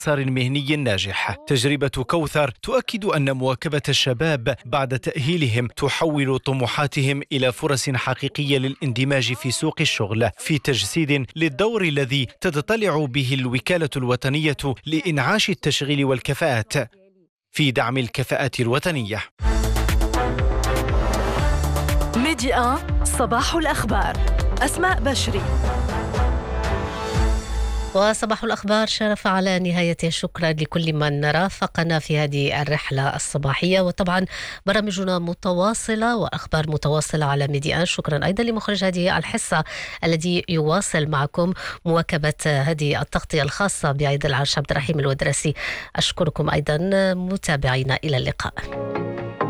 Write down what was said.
مسار مهني ناجح. تجربة كوثر تؤكد أن مواكبة الشباب بعد تأهيلهم تحول طموحاتهم إلى فرص حقيقية للاندماج في سوق الشغل، في تجسيد للدور الذي تتطلع به الوكالة الوطنية لإنعاش التشغيل والكفاءات في دعم الكفاءات الوطنية. ميديا صباح الأخبار. أسماء بشري. وصباح الأخبار شرف على نهايته. شكرا لكل من رافقنا في هذه الرحلة الصباحية، وطبعا برامجنا متواصلة وأخبار متواصلة على ميديا. شكرا أيضا لمخرج هذه الحصة الذي يواصل معكم مواكبة هذه التغطية الخاصة بعيد العرش عبد الرحيم الودرسي. أشكركم أيضا متابعينا، إلى اللقاء.